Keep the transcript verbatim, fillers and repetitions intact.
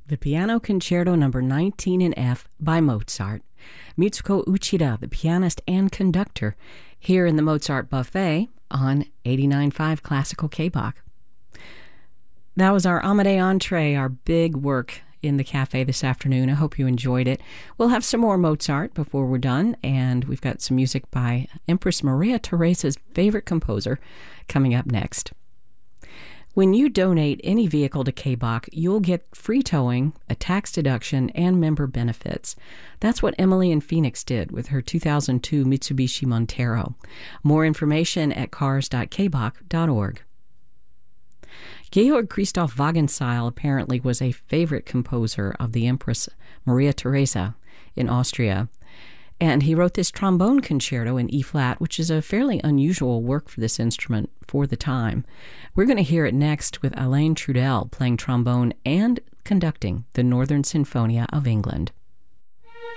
the Piano Concerto number nineteen in F by Mozart. Mitsuko Uchida, the pianist and conductor, here in the Mozart Buffet on eighty-nine point five Classical K-Bach. That was our Amadei Entree, our big work in the cafe this afternoon. I hope you enjoyed it. We'll have some more Mozart before we're done, and we've got some music by Empress Maria Theresa's favorite composer coming up next. When you donate any vehicle to K-Bach, you'll get free towing, a tax deduction, and member benefits. That's what Emily in Phoenix did with her two thousand two Mitsubishi Montero. More information at cars dot k bach dot org. Georg Christoph Wagenseil apparently was a favorite composer of the Empress Maria Theresa in Austria, and he wrote this trombone concerto in E-flat, which is a fairly unusual work for this instrument for the time. We're going to hear it next with Alain Trudel playing trombone and conducting the Northern Sinfonia of England.